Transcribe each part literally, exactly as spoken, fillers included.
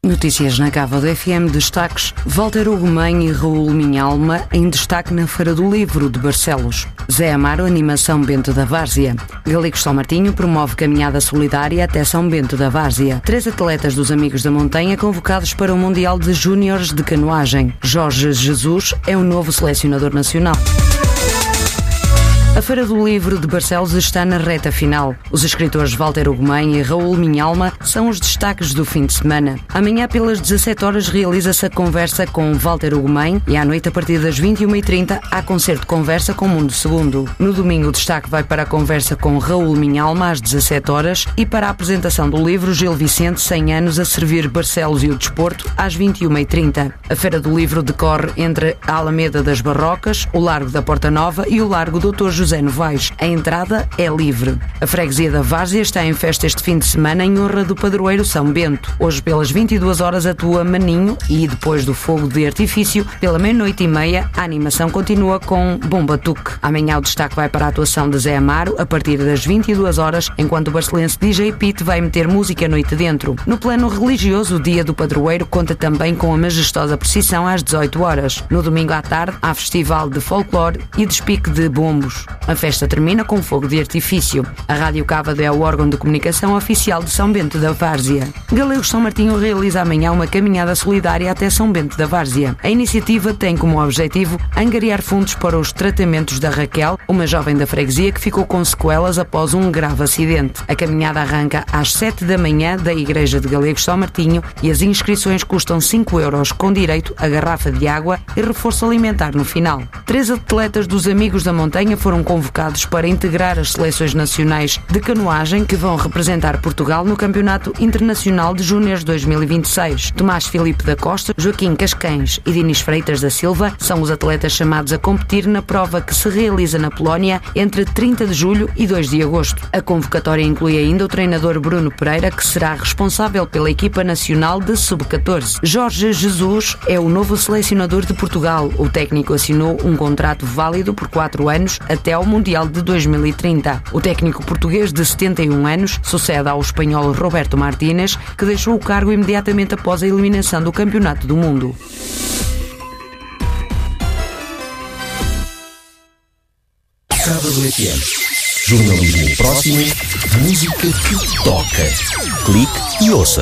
Notícias na Cava do F M, destaques: Walter Ugumem e Raul Minhalma em destaque na Feira do Livro de Barcelos. Zé Amaro, animação Bento da Várzea. Galegos São Martinho promove caminhada solidária até São Bento da Várzea. Três atletas dos Amigos da Montanha convocados para o Mundial de Júniores de Canoagem. Jorge Jesus é o novo selecionador nacional. A Feira do Livro de Barcelos está na reta final. Os escritores Walter Ugumem e Raul Minhalma são os destaques do fim de semana. Amanhã, pelas dezassete horas, realiza-se a conversa com Walter Ugumem e à noite, a partir das vinte e uma e trinta, há concerto de conversa com Mundo Segundo. No domingo, o destaque vai para a conversa com Raul Minhalma às dezassete horas e para a apresentação do livro Gil Vicente, cem anos a servir Barcelos e o desporto, às vinte e uma e trinta. A Feira do Livro decorre entre a Alameda das Barrocas, o Largo da Porta Nova e o Largo doutor José Novaes. A entrada é livre. A freguesia da Várzea está em festa este fim de semana em honra do padroeiro São Bento. Hoje, pelas vinte e duas horas, atua Maninho e, depois do fogo de artifício, pela meia-noite e meia, a animação continua com Bom Batuque. Amanhã o destaque vai para a atuação de Zé Amaro, a partir das vinte e duas horas, enquanto o barcelense D J Pete vai meter música à noite dentro. No plano religioso, o Dia do Padroeiro conta também com a majestosa procissão às dezoito horas. No domingo à tarde, há festival de folclore e despique de bombos. A festa termina com fogo de artifício. A Rádio Cávado é o órgão de comunicação oficial de São Bento da Várzea. Galegos São Martinho realiza amanhã uma caminhada solidária até São Bento da Várzea. A iniciativa tem como objetivo angariar fundos para os tratamentos da Raquel, uma jovem da freguesia que ficou com sequelas após um grave acidente. A caminhada arranca às sete da manhã da Igreja de Galegos São Martinho e as inscrições custam cinco euros, com direito a garrafa de água e reforço alimentar no final. Três atletas dos Amigos da Montanha foram convocados para integrar as seleções nacionais de canoagem que vão representar Portugal no Campeonato Internacional de Júniores dois mil e vinte e seis. Tomás Filipe da Costa, Joaquim Cascães e Dinis Freitas da Silva são os atletas chamados a competir na prova que se realiza na Polónia entre trinta de julho e dois de agosto. A convocatória inclui ainda o treinador Bruno Pereira, que será responsável pela equipa nacional de sub catorze. Jorge Jesus é o novo selecionador de Portugal. O técnico assinou um contrato válido por quatro anos até ao Mundial de dois mil e trinta. O técnico português de setenta e um anos sucede ao espanhol Roberto Martínez, que deixou o cargo imediatamente após a eliminação do Campeonato do Mundo. Cávado F M. Jornalismo próximo, música que toca. Clique e ouça.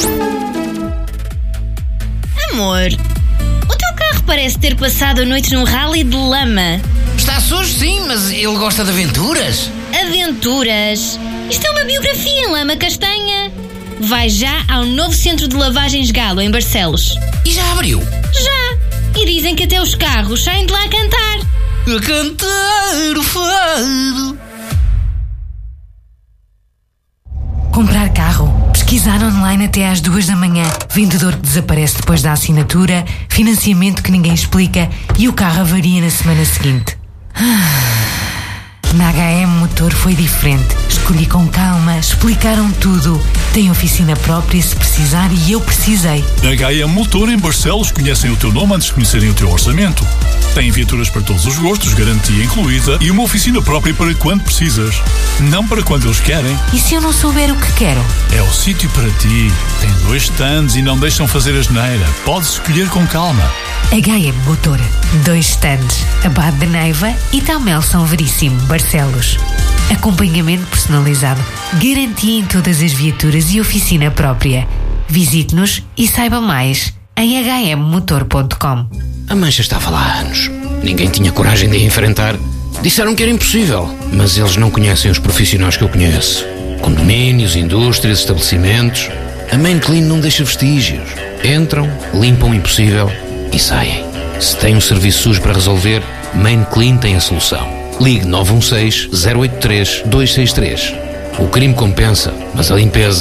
Amor, o teu carro parece ter passado a noite num rally de lama. Está sujo, sim, mas ele gosta de aventuras. Aventuras? Isto é uma biografia em lama castanha. Vai já ao novo centro de lavagens Galo, em Barcelos. E já abriu? Já. E dizem que até os carros saem de lá a cantar. A cantar o fado. Comprar carro, pesquisar online até às duas da manhã, vendedor que desaparece depois da assinatura, financiamento que ninguém explica e o carro avaria na semana seguinte. Na H M Motor foi diferente. Escolhi com calma, explicaram tudo. Tem oficina própria se precisar e eu precisei. Na H M Motor em Barcelos conhecem o teu nome antes de conhecerem o teu orçamento. Tem viaturas para todos os gostos, garantia incluída e uma oficina própria para quando precisas. Não para quando eles querem. E se eu não souber o que quero? É o sítio para ti. Tem dois stands e não deixam fazer asneira. Podes escolher com calma. H M Motor. Dois stands. Abade de Neiva e Tamel São Veríssimo, Barcelos. Acompanhamento personalizado. Garantia em todas as viaturas e oficina própria. Visite-nos e saiba mais em h m motor ponto com. A mancha estava lá há anos. Ninguém tinha coragem de a enfrentar. Disseram que era impossível, mas eles não conhecem os profissionais que eu conheço. Condomínios, indústrias, estabelecimentos. A Main Clean não deixa vestígios. Entram, limpam o impossível e saem. Se tem um serviço sujo para resolver, Main Clean tem a solução. Ligue nove um seis, zero oito três, dois seis três. O crime compensa, mas a limpeza